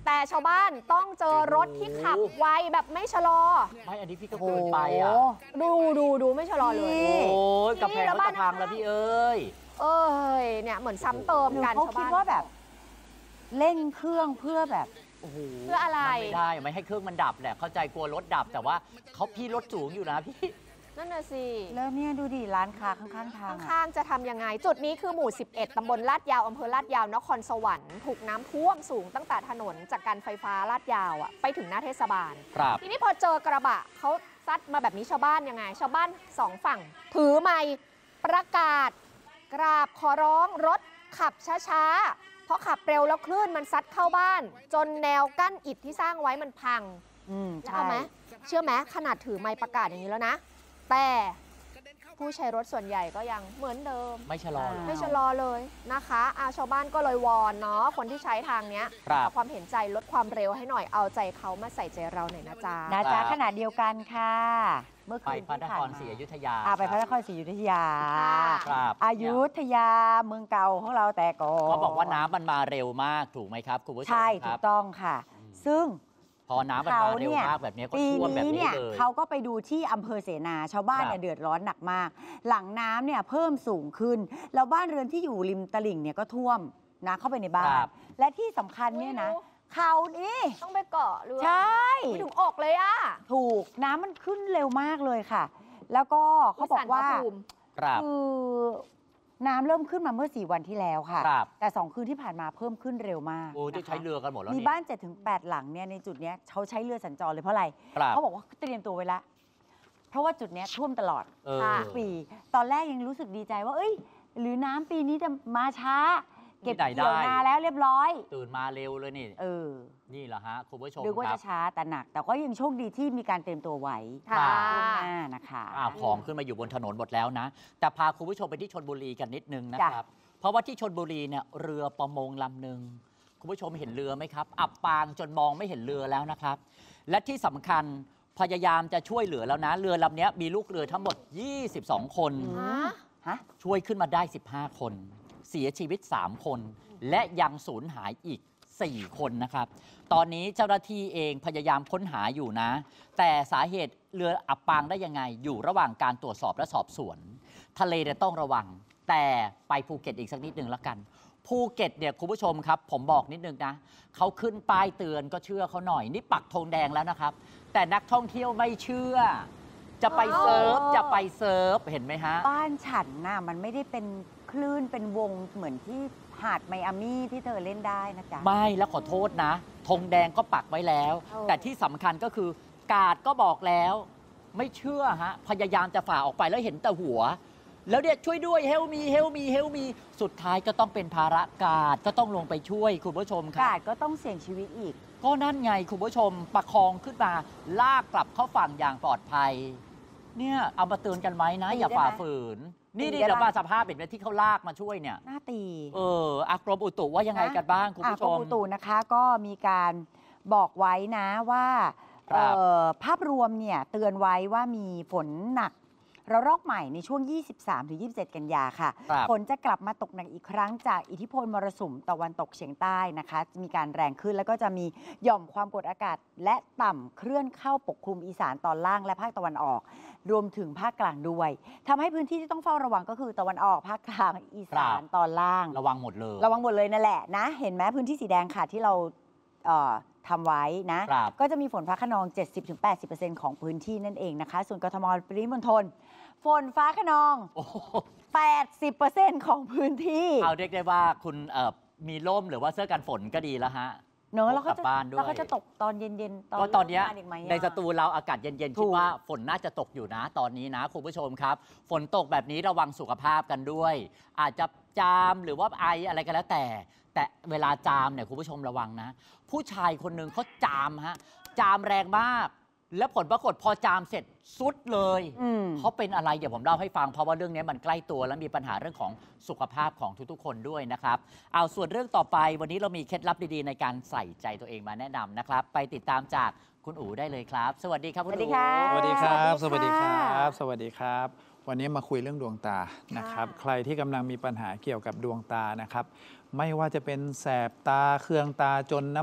แต่ชาวบ้านต้องเจอรถที่ขับไวแบบไม่ชะลอไม่อันนี้พี่ก็เกินไปอ่ะดูไม่ชะลอเลยโอ้ยกำแพงก็จะพังแล้วพี่เอ้ยเนี่ยเหมือนซ้ำเติมกันเขาคิดว่าแบบเร่งเครื่องเพื่อแบบเพื่ออะไรไม่ได้ไม่ให้เครื่องมันดับแหละเข้าใจกลัวรถดับแต่ว่าพี่รถสูงอยู่นะพี่นั่นน่ะสิแล้วเนี่ยดูดิร้านค้าข้างๆทางข้างๆจะทำยังไงจุดนี้คือหมู่11ตำบลลาดยาวอำเภอลาดยาวนครสวรรค์ถูกน้ำท่วมสูงตั้งแต่ถนนจากการไฟฟ้าลาดยาวไปถึงหน้าเทศบาลทีนี้พอเจอกระบะเขาซัดมาแบบนี้ชาวบ้านยังไงชาวบ้าน2ฝั่งถือไมค์ประกาศกราบขอร้องรถขับช้าๆเพราะขับเร็วแล้วคลื่นมันซัดเข้าบ้านจนแนวกั้นอิฐที่สร้างไว้มันพังใช่ไหมเชื่อไหมขนาดถือไมค์ประกาศอย่างนี้แล้วนะแต่ผู้ใช้รถส่วนใหญ่ก็ยังเหมือนเดิมไม่ชะลอเลยนะคะชาวบ้านก็เลยวอนเนาะคนที่ใช้ทางเนี้ยความเห็นใจลดความเร็วให้หน่อยเอาใจเขามาใส่ใจเราหน่อยนะจ๊ะขนาดเดียวกันค่ะเมื่อคืนไปพระนครศรีอยุธยาไปพระนครศรีอยุธยาอยุธยาเมืองเก่าของเราแต่ก่อนเขาบอกว่าน้ำมันมาเร็วมากถูกไหมครับคุณผู้ชมใช่ถูกต้องค่ะซึ่งพอน้ำมันมาเร็วมากแบบนี้ก็ท่วมแบบนี้เลยเขาก็ไปดูที่อำเภอเสนาชาวบ้านเนี่ยเดือดร้อนหนักมากหลังน้ำเนี่ยเพิ่มสูงขึ้นแล้วบ้านเรือนที่อยู่ริมตลิ่งเนี่ยก็ท่วมนะเข้าไปในบ้านและที่สำคัญเนี่ยนะเขานี่ต้องไปเกาะเรือใช่ถึงอกเลยถูกน้ำมันขึ้นเร็วมากเลยค่ะแล้วก็เขาบอกว่าคือน้ำเริ่มขึ้นมาเมื่อ4 วันที่แล้วค่ะแต่2 คืนที่ผ่านมาเพิ่มขึ้นเร็วมากจะใช้เรือกันหมดแล้วมีบ้าน 7-8 หลังเนี่ยในจุดนี้เขาใช้เรือสัญจรเลยเพราะอะไรเขาบอกว่าเตรียมตัวไว้แล้วเพราะว่าจุดนี้ท่วมตลอดทุกปีตอนแรกยังรู้สึกดีใจว่าหรือน้ำปีนี้จะมาช้าเก็บเกี่ยวนาแล้วเรียบร้อยตื่นมาเร็วเลยนี่นี่แหละฮะคุณผู้ชมดูว่าจะช้าแต่หนักแต่ก็ยังโชคดีที่มีการเตรียมตัวไว้ล่วงหน้านะคะของขึ้นมาอยู่บนถนนหมดแล้วนะแต่พาคุณผู้ชมไปที่ชลบุรีกันนิดนึงนะครับเพราะว่าที่ชลบุรีเนี่ยเรือประมงลำหนึ่งคุณผู้ชมเห็นเรือไหมครับอับปางจนมองไม่เห็นเรือแล้วนะครับและที่สำคัญพยายามจะช่วยเหลือแล้วนะเรือลำนี้มีลูกเรือทั้งหมด22 คนช่วยขึ้นมาได้15 คนเสียชีวิต3 คนและยังสูญหายอีก4 คนนะครับตอนนี้เจ้าหน้าที่เองพยายามค้นหาอยู่นะแต่สาเหตุเรืออับปางได้ยังไงอยู่ระหว่างการตรวจสอบและสอบสวนทะเลเนี่ยต้องระวังแต่ไปภูเก็ตอีกสักนิดนึงแล้วกันภูเก็ตเนี่ยคุณผู้ชมครับผมบอกนิดนึงนะเขาขึ้นป้ายเตือนก็เชื่อเขาหน่อยนี่ปักธงแดงแล้วนะครับแต่นักท่องเที่ยวไม่เชื่อจะไปเซิร์ฟเห็นไหมฮะบ้านฉันน่ะมันไม่ได้เป็นคลื่นเป็นวงเหมือนที่หาดไมอามี่ที่เธอเล่นได้นะจ๊ะไม่แล้วขอโทษนะธงแดงก็ปักไว้แล้วแต่ที่สำคัญก็คือกาดก็บอกแล้วไม่เชื่อฮะพยายามจะฝ่าออกไปแล้วเห็นแต่หัวแล้วเนี่ยช่วยด้วยเฮลมีสุดท้ายก็ต้องเป็นภาระกาดก็ต้องลงไปช่วยคุณผู้ชมครับกาดก็ต้องเสี่ยงชีวิตอีกก็นั่นไงคุณผู้ชมประคองขึ้นมาลากกลับเข้าฝั่งอย่างปลอดภัยเนี่ยเอามาเตือนกันไว้นะอย่าฝ่าฝืนนี่เดี๋ยวมาสภาพเป็นที่เขาลากมาช่วยเนี่ยน่าตีกรมอุตุว่ายังไงกันบ้างคุณผู้ชมกรมอุตุนะคะก็มีการบอกไว้นะว่าภาพรวมเนี่ยเตือนไว้ว่ามีฝนหนักระลอกใหม่ในช่วง 23-27 กันยาค่ะฝนจะกลับมาตกหนักอีกครั้งจากอิทธิพลมรสุมตะวันตกเฉียงใต้นะคะจะมีการแรงขึ้นแล้วก็จะมีหย่อมความกดอากาศและต่ำเคลื่อนเข้าปกคลุมอีสานตอนล่างและภาคตะวันออกรวมถึงภาคกลางด้วยทำให้พื้นที่ที่ต้องเฝ้าระวังก็คือตะวันออกภาคกลางอีสานตอนล่างระวังหมดเลยนั่นแหละนะเห็นไหมพื้นที่สีแดงค่ะที่เราทำไว้นะก็จะมีฝนฟ้าคะนอง 70-80% ของพื้นที่นั่นเองนะคะส่วนกทมปริมณฑลฝนฟ้าคะนอง 80% ของพื้นที่เอาเรียกได้ว่าคุณมีร่มหรือว่าเสื้อกันฝนก็ดีแล้วฮะเนอะแล้วเขาจะตกตอนเย็นๆตอนนี้ในสตูเราอากาศเย็นๆคิดว่าฝนน่าจะตกอยู่นะตอนนี้นะคุณผู้ชมครับฝนตกแบบนี้ระวังสุขภาพกันด้วยอาจจะจามหรือว่าไออะไรก็แล้วแต่เวลาจามเนี่ยคุณผู้ชมระวังนะผู้ชายคนหนึ่งเขาจามแรงมากแล้วผลปรากฏพอจามเสร็จสุดเลยเขาเป็นอะไรเดี๋ยวผมเล่าให้ฟังเพราะว่าเรื่องนี้มันใกล้ตัวและมีปัญหาเรื่องของสุขภาพของทุกๆคนด้วยนะครับเอาส่วนเรื่องต่อไปวันนี้เรามีเคล็ดลับดีๆในการใส่ใจตัวเองมาแนะนำนะครับไปติดตามจากคุณอู๋ได้เลยครับสวัสดีครับคุณอู๋สวัสดีครับสวัสดีครับสวัสดีครับวันนี้มาคุยเรื่องดวงตานะครับใครที่กำลังมีปัญหาเกี่ยวกับดวงตานะครับไม่ว่าจะเป็นแสบตาเคืองตาจนน้